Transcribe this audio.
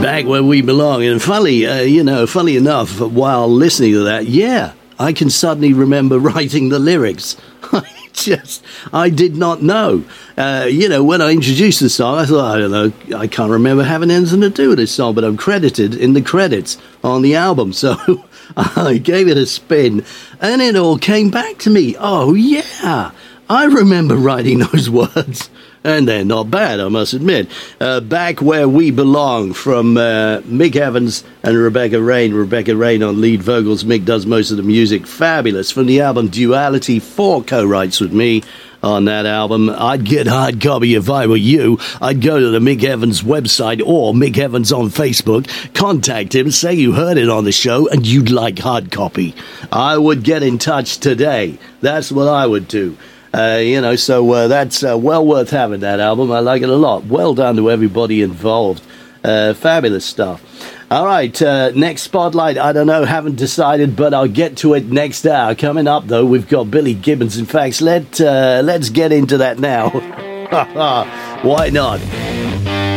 Back where we belong. And funny enough, while listening to that, I can suddenly remember writing the lyrics. I did not know. When I introduced the song, I thought, I don't know, I can't remember having anything to do with this song, but I'm credited in the credits on the album. So I gave it a spin, and it all came back to me. Oh, yeah, I remember writing those words. And they're not bad, I must admit. Back Where We Belong from Mick Evans and Rebecca Rain. Rebecca Rain on lead vocals. Mick does most of the music. Fabulous. From the album Duality, 4 co-writes with me on that album. I'd get hard copy if I were you. I'd go to the Mick Evans website or Mick Evans on Facebook. Contact him, say you heard it on the show and you'd like hard copy. I would get in touch today. That's what I would do. So that's well worth having, that album. I like it a lot. Well done to everybody involved. Fabulous stuff. All right, next spotlight, I don't know, haven't decided, but I'll get to it next hour. Coming up, though, we've got Billy Gibbons. In fact, let's get into that now. Why not?